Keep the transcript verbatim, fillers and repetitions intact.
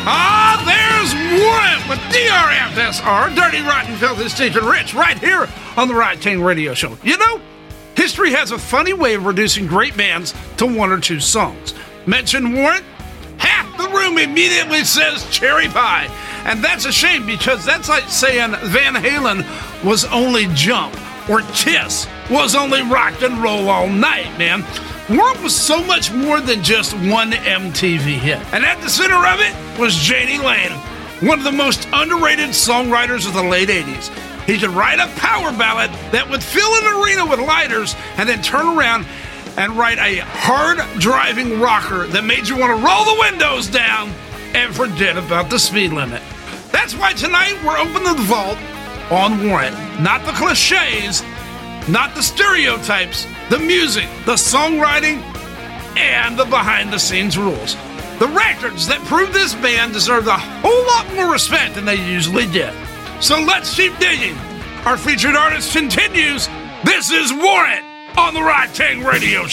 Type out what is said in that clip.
Ah, there's Warrant with D R F S R, Dirty Rotten Filthy Stinking Rich, right here on the Rock King Radio Show. You know, history has a funny way of reducing great bands to one or two songs. Mention Warrant, half the room immediately says Cherry Pie. And that's a shame, because that's like saying Van Halen was only Jump, or Kiss was only Rock and Roll All Night, man. Warrant was so much more than just one M T V hit. And at the center of it was Jani Lane, one of the most underrated songwriters of the late eighties. He could write a power ballad that would fill an arena with lighters and then turn around and write a hard-driving rocker that made you want to roll the windows down and forget about the speed limit. That's why tonight we're opening the vault on Warrant. Not the cliches, not the stereotypes, the music, the songwriting, and the behind-the-scenes rules. The records that prove this band deserve a whole lot more respect than they usually get. So let's keep digging. Our featured artist continues. This is Warrant on the Rock King Radio Show.